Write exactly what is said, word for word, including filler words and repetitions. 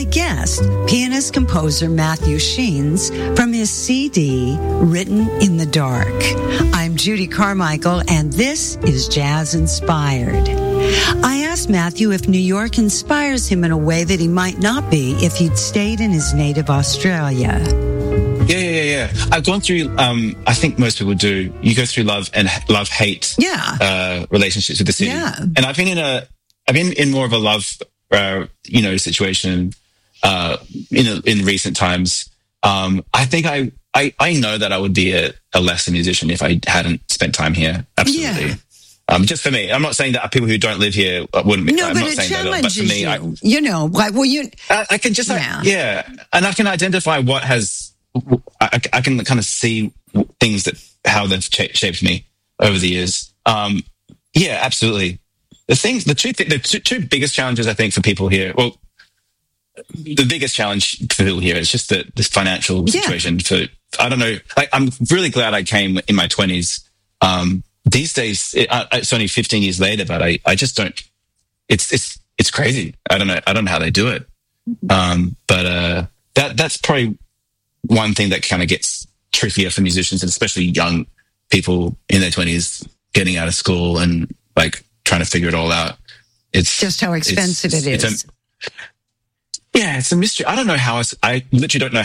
guest, pianist-composer Matthew Sheens, from his C D, Written in the Dark. I'm Judy Carmichael, and this is Jazz Inspired. I asked Matthew if New York inspires him in a way that he might not be if he'd stayed in his native Australia. Yeah, yeah, yeah, yeah. I've gone through, um, I think most people do, you go through love and love-hate yeah. uh, relationships with the city. Yeah. And I've been in a, I've been in more of a love, uh, you know, situation uh, in a, in recent times. Um, I think I, I, I know that I would be a, a lesser musician if I hadn't spent time here. Absolutely. Yeah. Um, just for me, I'm not saying that people who don't live here wouldn't be. No, I'm but not it saying that, but challenges for me, you. I, you know, like, well, you. I, I can just, yeah. Like, yeah, and I can identify what has. I, I can kind of see things that how they've shaped me over the years. Um, yeah, absolutely. The things, the two, the two, two biggest challenges I think for people here. Well, the biggest challenge for people here is just the this financial situation. Yeah. For I don't know. Like, I'm really glad I came in my twenties. Um, these days, it, it's only fifteen years later, but I, I just don't. It's it's it's crazy. I don't know. I don't know how they do it. Um, but uh, that that's probably one thing that kind of gets trickier for musicians, and especially young people in their twenties getting out of school and like trying to figure it all out. It's just how expensive it's, it is. It's a, yeah, it's a mystery. I don't know how it's, I literally don't know